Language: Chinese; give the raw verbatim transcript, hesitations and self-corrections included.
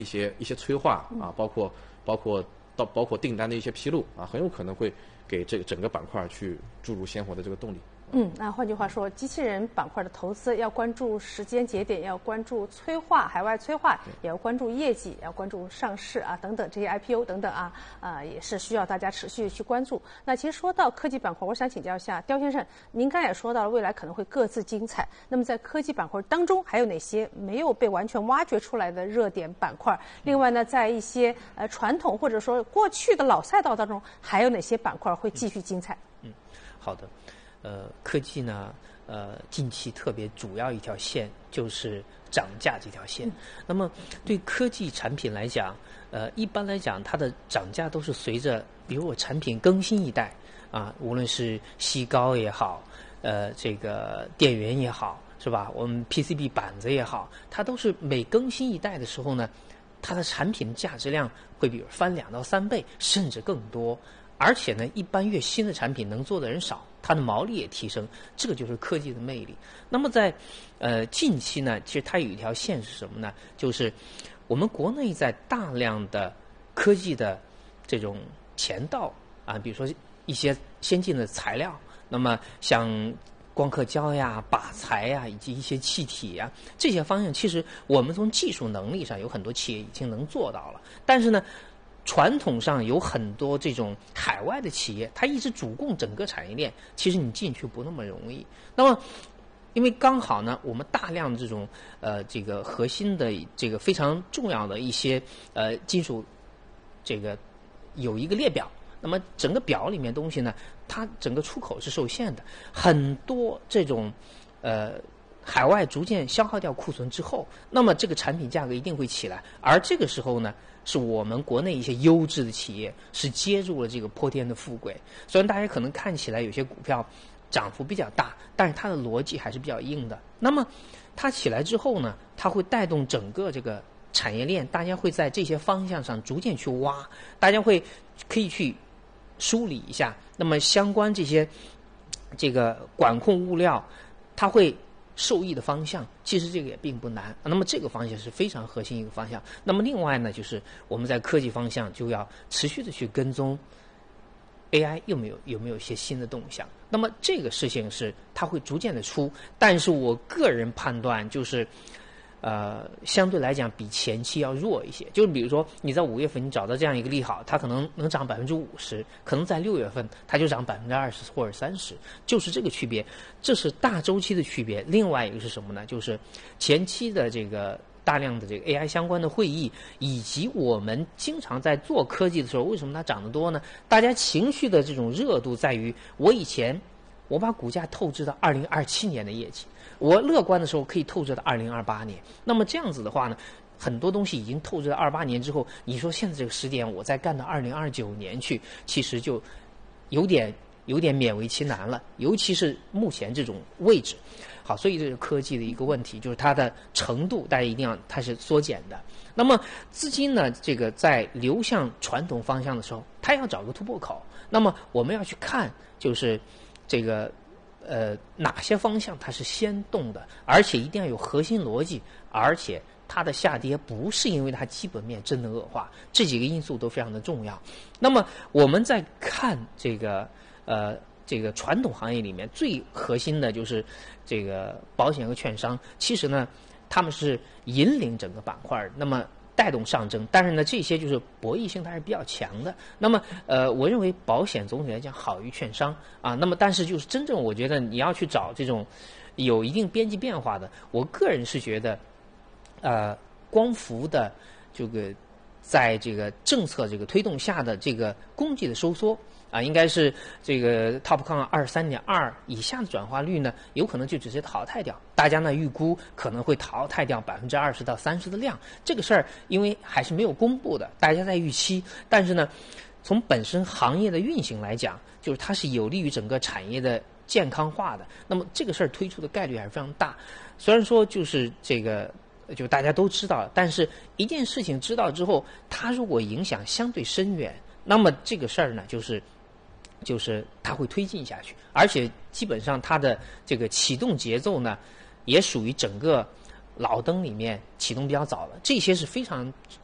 一些一些催化啊，包括包括到包括订单的一些披露啊，很有可能会给这个整个板块去注入鲜活的这个动力。 嗯，那换句话说，机器人板块的投资要关注时间节点，要关注催化、海外催化，也要关注业绩，也要关注上市啊等等这些 I P O 等等啊，啊也是需要大家持续去关注。那其实说到科技板块，我想请教一下刁先生，您刚才也说到了未来可能会各自精彩。那么在科技板块当中，还有哪些没有被完全挖掘出来的热点板块？另外呢，在一些呃传统或者说过去的老赛道当中，还有哪些板块会继续精彩？ 嗯，好的。呃，科技呢，呃，近期特别主要一条线就是涨价这条线。嗯、那么对科技产品来讲，呃，一般来讲它的涨价都是随着，比如我产品更新一代啊，无论是矽膏也好，呃，这个电源也好，是吧？我们 P C B 板子也好，它都是每更新一代的时候呢，它的产品价值量会比如翻两到三倍，甚至更多。而且呢，一般越新的产品能做的人少，它的毛利也提升，这个就是科技的魅力。那么在呃近期呢，其实它有一条线是什么呢？就是我们国内在大量的科技的这种前道啊，比如说一些先进的材料，那么像光刻胶呀、靶材呀，以及一些气体呀，这些方向，其实我们从技术能力上有很多企业已经能做到了，但是呢，传统上有很多这种海外的企业，它一直主供整个产业链，其实你进去不那么容易。那么，因为刚好呢，我们大量这种呃这个核心的这个非常重要的一些呃金属，这个有一个列表。那么整个表里面东西呢，它整个出口是受限的，很多这种呃。海外逐渐消耗掉库存之后，那么这个产品价格一定会起来，而这个时候呢，是我们国内一些优质的企业是接入了这个泼天的富贵。虽然大家可能看起来有些股票涨幅比较大，但是它的逻辑还是比较硬的。那么它起来之后呢，它会带动整个这个产业链，大家会在这些方向上逐渐去挖，大家会可以去梳理一下。那么相关这些这个管控物料，它会受益的方向，其实这个也并不难。那么这个方向是非常核心一个方向。那么另外呢，就是我们在科技方向就要持续的去跟踪 A I 有没有有没有一些新的动向。那么这个事情是它会逐渐的出，但是我个人判断就是。呃，相对来讲比前期要弱一些。就是比如说你在五月份你找到这样一个利好，它可能能涨百分之五十，可能在六月份它就涨百分之二十或者三十，就是这个区别。这是大周期的区别。另外一个是什么呢？就是前期的这个大量的这个 A I 相关的会议，以及我们经常在做科技的时候，为什么它涨得多呢？大家情绪的这种热度在于，我以前我把股价透支到二零二七年的业绩。我乐观的时候可以透支到二零二八年，那么这样子的话呢，很多东西已经透支到二八年之后，你说现在这个时点我再干到二零二九年去，其实就有点有点勉为其难了，尤其是目前这种位置。好，所以这是科技的一个问题，就是它的程度大家一定要它是缩减的。那么资金呢，这个在流向传统方向的时候，它要找个突破口。那么我们要去看，就是这个。呃，哪些方向它是先动的，而且一定要有核心逻辑，而且它的下跌不是因为它基本面真的恶化，这几个因素都非常的重要。那么我们在看这个呃这个传统行业里面最核心的就是这个保险和券商，其实呢他们是引领整个板块，那么带动上升，但是呢，这些就是博弈性它是比较强的。那么，呃，我认为保险总体来讲好于券商啊。那么，但是就是真正我觉得你要去找这种有一定边际变化的，我个人是觉得，呃，光伏的这个在这个政策这个推动下的这个供给的收缩。啊，应该是这个 TOPCon 二十三点二以下的转化率呢，有可能就直接淘汰掉。大家呢预估可能会淘汰掉百分之二十到三十的量。这个事儿因为还是没有公布的，大家在预期。但是呢，从本身行业的运行来讲，就是它是有利于整个产业的健康化的。那么这个事儿推出的概率还是非常大。虽然说就是这个。就大家都知道，但是一件事情知道之后，它如果影响相对深远，那么这个事儿呢，就是就是它会推进下去，而且基本上它的这个启动节奏呢，也属于整个老灯里面启动比较早的，这些是非常